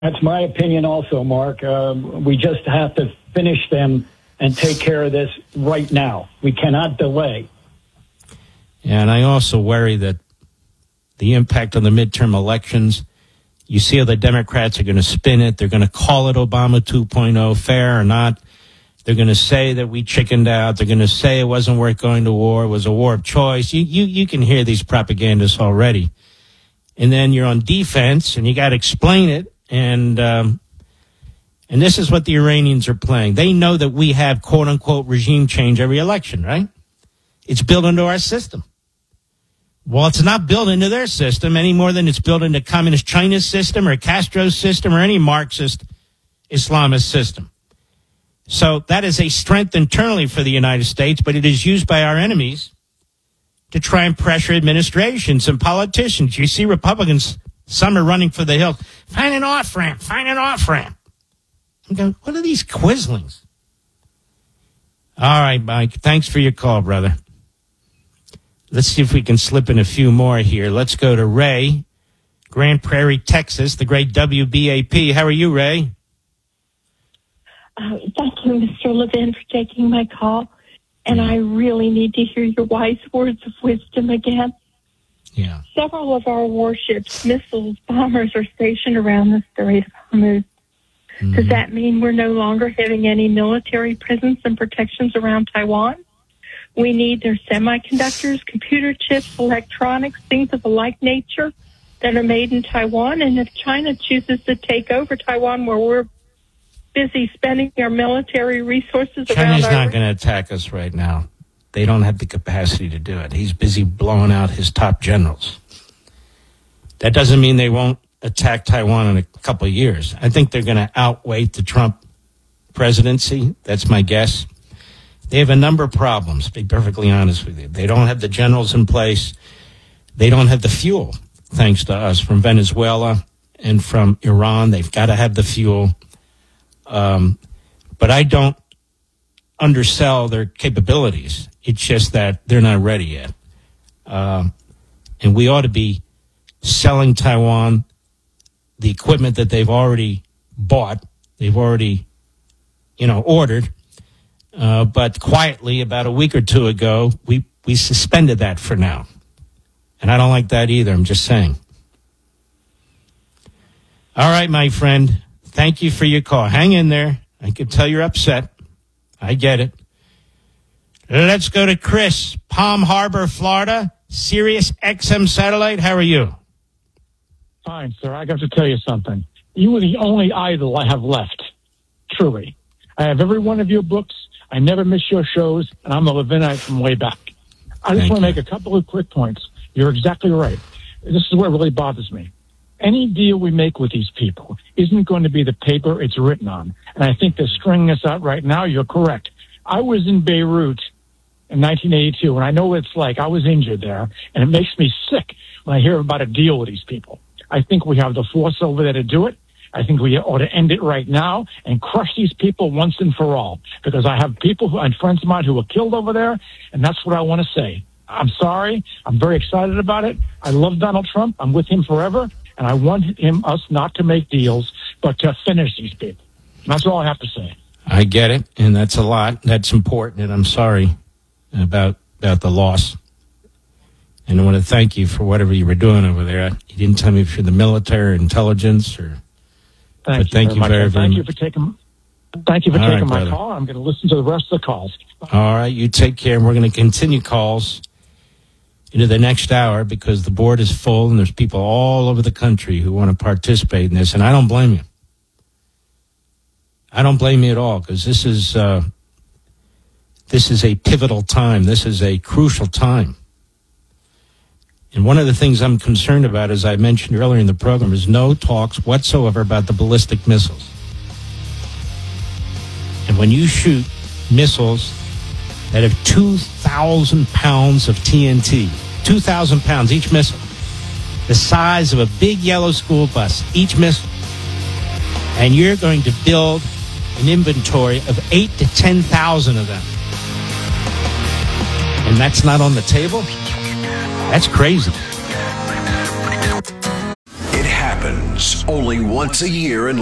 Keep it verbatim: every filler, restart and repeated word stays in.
That's my opinion also, Mark. Um, we just have to finish them and take care of this right now. We cannot delay. And I also worry that the impact on the midterm elections, you see how the Democrats are going to spin it. They're going to call it Obama two point oh, fair or not. They're going to say that we chickened out. They're going to say it wasn't worth going to war. It was a war of choice. You, you, you can hear these propagandists already. And then you're on defense, and you got to explain it. And um, and this is what the Iranians are playing. They know that we have, quote-unquote, regime change every election, right? It's built into our system. Well, it's not built into their system any more than it's built into Communist China's system or Castro's system or any Marxist Islamist system. So that is a strength internally for the United States, but it is used by our enemies to try and pressure administrations and politicians. You see Republicans, some are running for the hills. Find an off-ramp, find an off-ramp. I'm going, what are these quislings? All right, Mike, thanks for your call, brother. Let's see if we can slip in a few more here. Let's go to Ray, Grand Prairie, Texas, the great W B A P. How are you, Ray? Uh, thank you, Mister Levin, for taking my call. And I really need to hear your wise words of wisdom again. Yeah. Several of our warships, missiles, bombers are stationed around the Strait of Hormuz. Mm-hmm. Does that mean we're no longer having any military presence and protections around Taiwan? We need their semiconductors, computer chips, electronics, things of a like nature that are made in Taiwan. And if China chooses to take over Taiwan where we're busy spending our military resources China's around our... not going to attack us right now. They don't have the capacity to do it. He's busy blowing out his top generals. That doesn't mean they won't attack Taiwan in a couple of years. I think they're going to outweight the Trump presidency. That's my guess. They have a number of problems, to be perfectly honest with you. They don't have the generals in place. They don't have the fuel, thanks to us, from Venezuela and from Iran. They've got to have the fuel. Um, but I don't undersell their capabilities. It's just that they're not ready yet. Um, and we ought to be selling Taiwan the equipment that they've already bought. They've already, you know, ordered. Uh, but quietly, about a week or two ago, we, we suspended that for now. And I don't like that either. I'm just saying. All right, my friend. Thank you for your call. Hang in there. I can tell you're upset. I get it. Let's go to Chris, Palm Harbor, Florida, Sirius X M satellite. How are you? Fine, sir. I got to tell you something. You are the only idol I have left. Truly. I have every one of your books. I never miss your shows, and I'm a Levinite from way back. I just want to make a couple of quick points. You're exactly right. This is what really bothers me. Any deal we make with these people isn't going to be the paper it's written on. And I think they're stringing us out right now. You're correct. I was in Beirut in nineteen eighty-two, and I know what it's like. I was injured there, and it makes me sick when I hear about a deal with these people. I think we have the force over there to do it. I think we ought to end it right now and crush these people once and for all, because I have people who, and friends of mine who were killed over there, and that's what I want to say. I'm sorry. I'm very excited about it. I love Donald Trump. I'm with him forever, and I want him, us not to make deals, but to finish these people. And that's all I have to say. I get it, and that's a lot. That's important, and I'm sorry about about the loss. And I want to thank you for whatever you were doing over there. You didn't tell me if you're the military or intelligence or... Thank you thank very you much. very, very thank much. you for taking. Thank you for All taking right, my brother. call. I'm going to listen to the rest of the calls. All right, you take care, and we're going to continue calls into the next hour because the board is full, and there's people all over the country who want to participate in this, and I don't blame you. I don't blame you at all because this is uh, this is a pivotal time. This is a crucial time. And one of the things I'm concerned about, as I mentioned earlier in the program, is no talks whatsoever about the ballistic missiles. And when you shoot missiles that have two thousand pounds of T N T, two thousand pounds each missile, the size of a big yellow school bus, each missile, and you're going to build an inventory of eight to ten thousand of them, and that's not on the table? That's crazy. It happens News, only once a year in